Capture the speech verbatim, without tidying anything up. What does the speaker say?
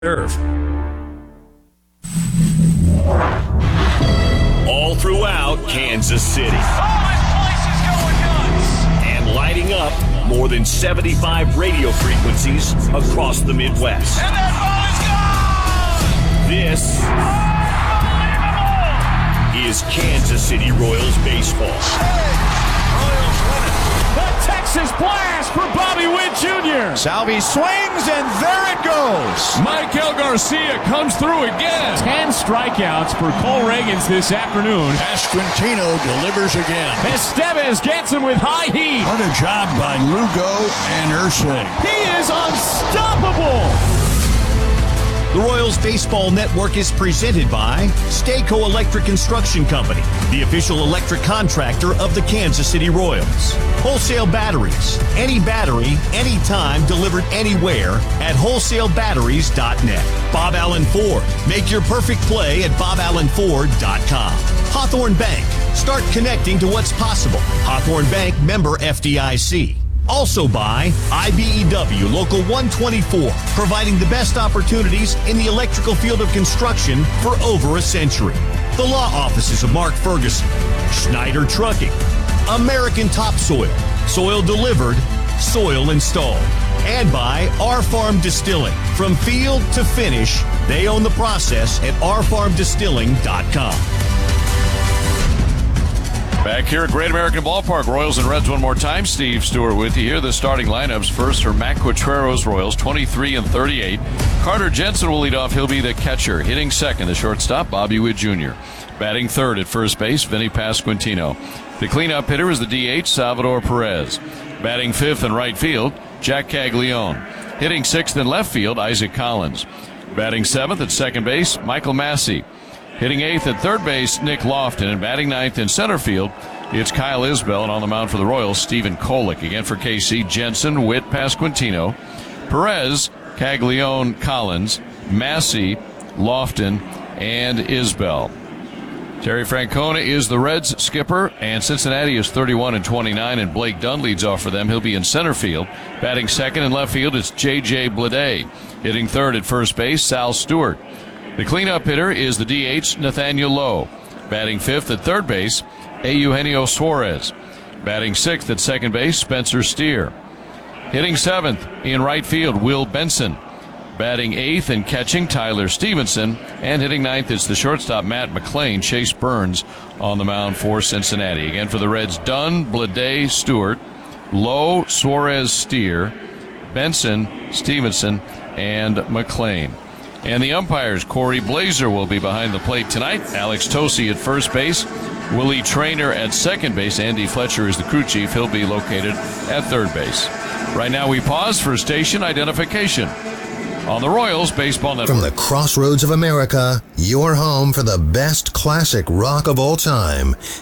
Serve. All throughout Kansas City. Oh, this place is going nuts! And lighting up more than seventy-five radio frequencies across the Midwest. And that ball is gone! This is Kansas City Royals baseball. Royals win it. The Texas blast for Bobby Witt Junior Salvi swings, and there it goes. Michael Garcia comes through again. Ten strikeouts for Cole Reagans this afternoon. Pasquantino delivers again. Estevez gets him with high heat. What a job by Lugo and Ursay. He is unstoppable. The Royals Baseball Network is presented by Stayco Electric Construction Company, the official electric contractor of the Kansas City Royals. Wholesale batteries, any battery, anytime, delivered anywhere at wholesale batteries dot net. Bob Allen Ford, make your perfect play at bob allen ford dot com. Hawthorne Bank, start connecting to what's possible. Hawthorne Bank, member F D I C. Also by I B E W Local one twenty-four, providing the best opportunities in the electrical field of construction for over a century. The law offices of Mark Ferguson, Schneider Trucking, American Topsoil, soil delivered, soil installed. And by Our Farm Distilling. From field to finish, they own the process at our farm distilling dot com. Back here at Great American Ballpark, Royals and Reds one more time. Steve Stewart with you here. The starting lineups first are Matt Quatrero's Royals, twenty-three and thirty-eight. Carter Jensen will lead off. He'll be the catcher. Hitting second, the shortstop, Bobby Witt Junior Batting third at first base, Vinny Pasquantino. The cleanup hitter is the D H, Salvador Perez. Batting fifth in right field, Jack Caglione. Hitting sixth in left field, Isaac Collins. Batting seventh at second base, Michael Massey. Hitting eighth at third base, Nick Lofton. And batting ninth in center field, it's Kyle Isbell. And on the mound for the Royals, Stephen Kolek. Again for K C, Jensen, Witt, Pasquantino, Perez, Caglione, Collins, Massey, Lofton, and Isbell. Terry Francona is the Reds skipper, and Cincinnati is thirty-one and twenty-nine, and Blake Dunn leads off for them. He'll be in center field. Batting second in left field, it's J J Bleday. Hitting third at first base, Sal Stewart. The cleanup hitter is the D H, Nathaniel Lowe. Batting fifth at third base, Eugenio Suarez. Batting sixth at second base, Spencer Steer. Hitting seventh in right field, Will Benson. Batting eighth and catching, Tyler Stevenson. And hitting ninth is the shortstop, Matt McLean. Chase Burns on the mound for Cincinnati. Again for the Reds, Dunn, Bleday, Stewart, Lowe, Suarez, Steer, Benson, Stevenson, and McLean. And the umpires, Corey Blazer will be behind the plate tonight. Alex Tosi at first base. Willie Traynor at second base. Andy Fletcher is the crew chief. He'll be located at third base. Right now we pause for station identification on the Royals Baseball Network. From the crossroads of America, your home for the best classic rock of all time.